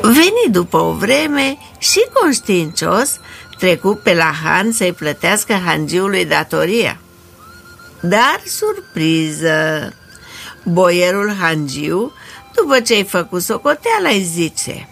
Veni după o vreme și conștiincios trecu pe la han să-i plătească hangiului datoria. Dar surpriză! Boierul hangiu, după ce-i făcut socoteala, îi zice: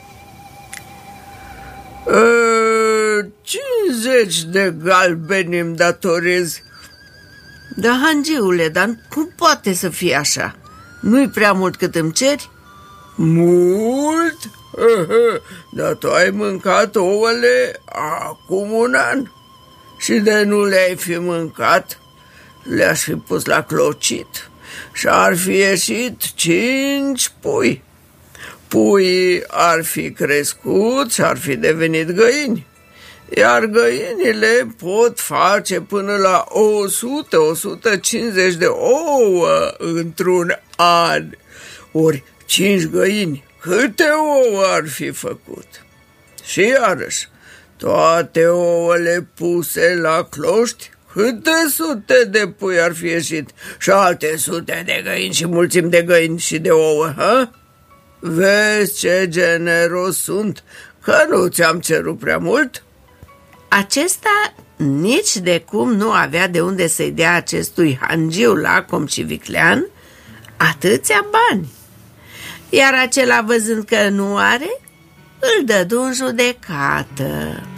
50 de galbeni îmi datorezi. Da, hangiule, dar cum poate să fie așa? Nu-i prea mult cât îmi ceri? Mult? Dar tu ai mâncat ouăle acum un an. Și de nu le-ai fi mâncat, le-aș fi pus la clocit și ar fi ieșit 5 pui. Puii ar fi crescut și ar fi devenit găini, iar găinile pot face până la 100-150 de ouă într-un an. Ori 5 găini, câte ouă ar fi făcut? Și iarăși, toate ouăle puse la cloști, câte sute de pui ar fi ieșit? Și alte sute de găini și mulțimi de găini și de ouă, ha? Vezi ce generos sunt, că nu ți-am cerut prea mult? Acesta nici de cum nu avea de unde să-i dea acestui hangiu lacom și viclean atâția bani. Iar acela, văzând că nu are, îl dădu în judecată.